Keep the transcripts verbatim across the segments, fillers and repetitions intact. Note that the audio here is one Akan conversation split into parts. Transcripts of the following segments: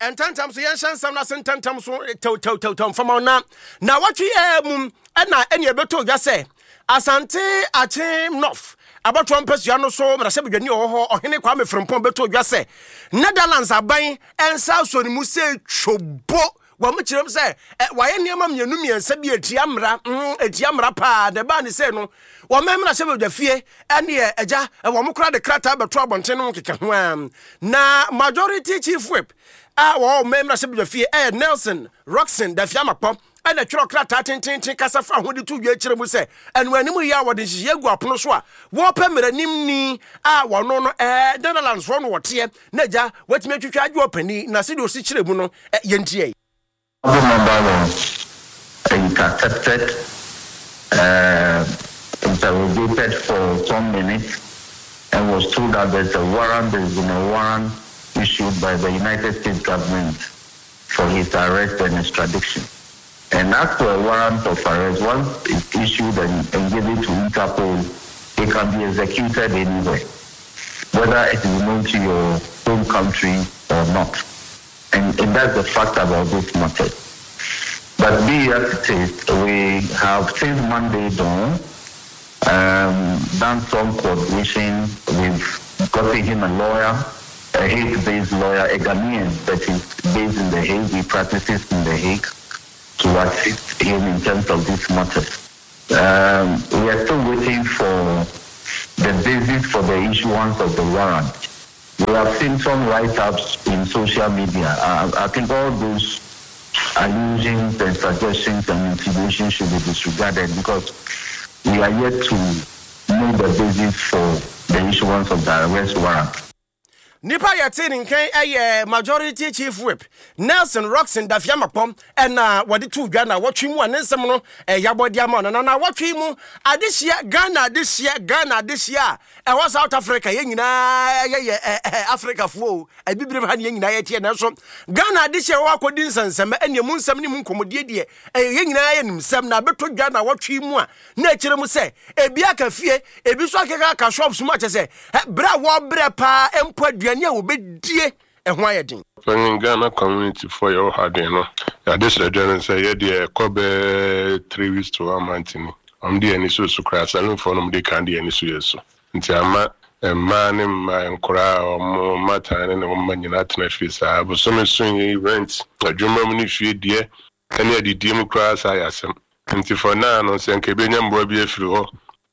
and tantam so yen shan sam na sen tantam so to to to to from na na what we um and na any beto just say asante achim north about one person no so na se bedwani ho ohene kwa me frempon beto just say Netherlands aban en south so ni mu se chobo wa mu kirem say wa ye niam mienu miensa bi atia mra atia mra pa de ba ni say no wa memra se bedwa fie ene eja wa mu kra de krata beto abonten no keke ho am na majority chief whip ah wa memra se bedwa fie eh Nelson Roxon da fiamakpom and a crocrata tintin kasa fa ho de tu dwa kire mu se enu animu ya wode hye gu apono so a wo pemere nim ni a wo no no eh Netherlands ro no wote na ja watime atwitwa adwo opani na se de o si kire mu no yentie intercepted uh interrogated for some minutes and was told that there's a warrant there's been a warrant issued by the United States government for his arrest and extradition. And after a warrant of arrest, once it's issued and, and given to Interpol, it can be executed anywhere, whether it is known to your home country or not. And, and that's the fact about this matter. But be as it is, we have since Monday dawn um, done some coordination. We've gotten him a lawyer, a Hague-based lawyer, a Ghanaian that is based in The Hague. He practices in The Hague, to assist him in terms of this matter. Um, we are still waiting for the basis for the issuance of the warrant. We have seen some write-ups in social media. Uh, I think all those allusions and suggestions and insinuations should be disregarded because we are yet to know the basis for the issuance of the arrest warrant. Nipa yatin nkan eh majority chief whip Nelson Roxon da fiamakpom na wode tu dwa na wotwe mu anensem no eh yabodi ama no na wotwe mu adehia Ghana adehia Ghana adehia e wa South Africa ye nyina ye Africa fo abibire ha ye nyina ye tie na so Ghana adehia wa akodi nsensem ene mu nsem ne mu nkomodie die ye nyina ye nimsem na beto dwa na wotwe mu a na akire mu se ebi aka fie ebi so akeka aka shops mu ache se bra wo bre pa empo aduane a obedie ehun ayedin in Ghana community for your hardin no ya this region say ye dey kobe three weeks to one month ni am dey ani so so kra salon for no dey kan dey ani so yeso nti ama emma ne ma nkora o mata ne no manyina tena fisa bo so me so event adwuma mu ni fie die ene adidi mu kra sa yasem nti for now no se nke be nyambro bi afiri ho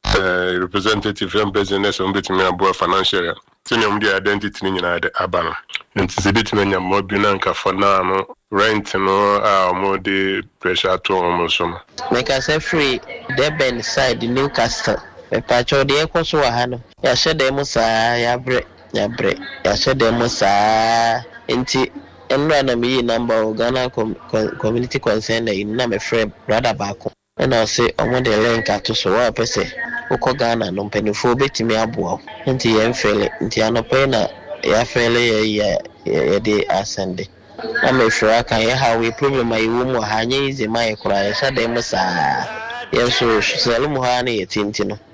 eh representative from business on betimi abo financial Tinium the identity in the Abana. And to the bit many more binanka for now, rent no uh more the pressure to almost some. Make us a free Deben side the Newcastle. A patch of the Equus Wahano. Ya said the Musa, ya bre, ya bre, ya said the Musa, inti, and run me number Ghana community concern in Name Frame, brother Bako. And I'll say, I want the link to so up, I say. Uko Ghana no penifo betimi abo nti ye mfele nti anope na ya fele ye ye de asende na me fira kan ye ha we problem ayi wo mu ha nya ize mai kura ye sha dem sa ye so selu mu ha na ye tinti no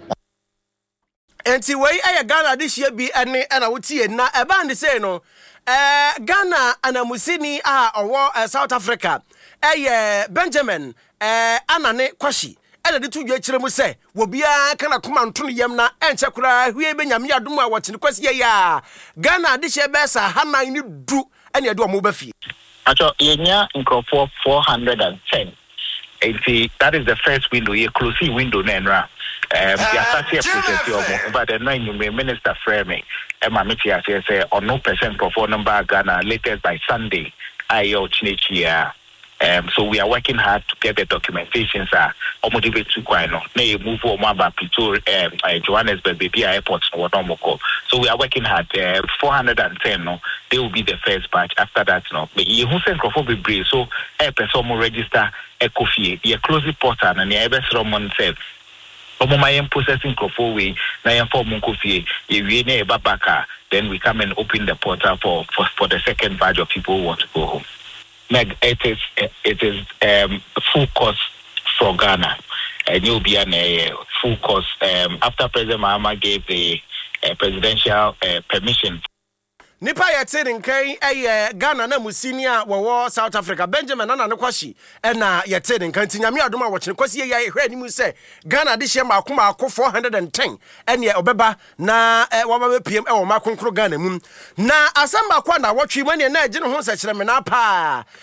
enti we aye Ghana this year bi ene na wotie na e ba ndi say no eh Ghana anamusini a owo South Africa eh Benjamin eh anane kwashi ene de tu dwa kire mu se wo bia kana koma nto no yam na enche kura hwie be nyame adom a wote ne kwasi ya Ghana de hye be sa hanan ni du ene de o mo ba fie acho yenya nkrofo four hundred ten eighty. That is the first window, ye close window nenra um the associate process omo but the nine you minister frame e ma meti ase say on no percent for number Ghana latest by Sunday ayo chinechia. Um, so we are working hard to get the documentations are uh, motivate to quite no na move on about Pretoria um uh, Johannesburg baby airport or what. So we are working hard. uh, four hundred ten no they will be the first batch. After that no but you who send for be so a person more register a coffee you close the portal and the best roman said my processing way na form coffee if we ne babaka then we come and open the portal for for, for the second batch of people who want to go home. Meg, it is it is um full cost for Ghana, and you'll be an a full cost um after President Mahama gave the uh, presidential uh, permission. nipa yɛte ne nkan ɛyɛ Ghana na musini a wɔwɔ South Africa Benjamin Nana ne kwashi ɛna yɛte ne nkan tinyame adom a wɔkyene kwasi yɛ hwɛ anim sɛ Ghana de hyɛ maako maako four hundred ten ɛne ɔbɛba na wɔba bɛpiem ɛwɔ ma konkro Ghana mu na asɛm baako na wɔtwe mu ne na agye ne ho nsɛkyerɛ me na pa